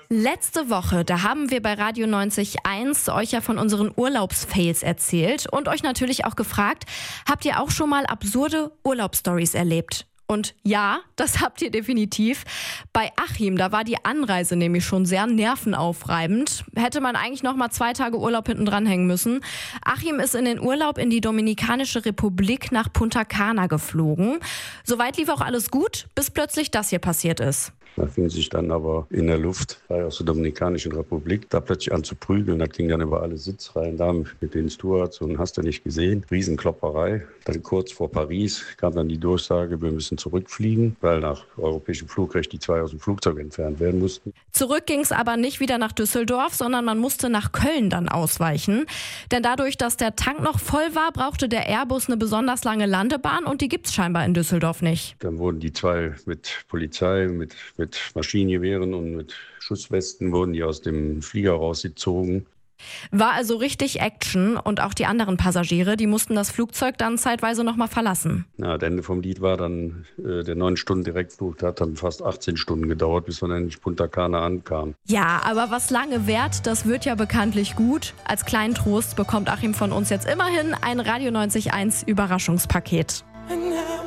Letzte Woche, da haben wir bei Radio 90.1 euch ja von unseren Urlaubsfails erzählt und euch natürlich auch gefragt, habt ihr auch schon mal absurde Urlaubsstories erlebt? Und ja, das habt ihr definitiv. Bei Achim, da war die Anreise nämlich schon sehr nervenaufreibend. Hätte man eigentlich noch mal 2 Tage Urlaub hinten dranhängen müssen. Achim ist in den Urlaub in die Dominikanische Republik nach Punta Cana geflogen. Soweit lief auch alles gut, bis plötzlich das hier passiert ist. Da fing sich dann aber in der Luft, aus der Dominikanischen Republik, da plötzlich an zu prügeln. Das ging dann über alle Sitzreihen da mit den Stewards und hast du nicht gesehen. Riesenklopperei. Dann kurz vor Paris kam dann die Durchsage, wir müssen zurückfliegen, weil nach europäischem Flugrecht die 2 aus dem Flugzeug entfernt werden mussten. Zurück ging es aber nicht wieder nach Düsseldorf, sondern man musste nach Köln dann ausweichen. Denn dadurch, dass der Tank noch voll war, brauchte der Airbus eine besonders lange Landebahn und die gibt's scheinbar in Düsseldorf nicht. Dann wurden die 2 mit Polizei, mit Maschinengewehren und mit Schusswesten wurden die aus dem Flieger rausgezogen. War also richtig Action und auch die anderen Passagiere, die mussten das Flugzeug dann zeitweise nochmal verlassen. Das Ende vom Lied war dann der 9-Stunden-Direktflug. Der hat dann fast 18 Stunden gedauert, bis man in Punta Cana ankam. Ja, aber was lange währt, das wird ja bekanntlich gut. Als kleinen Trost bekommt Achim von uns jetzt immerhin ein Radio 90.1 Überraschungspaket.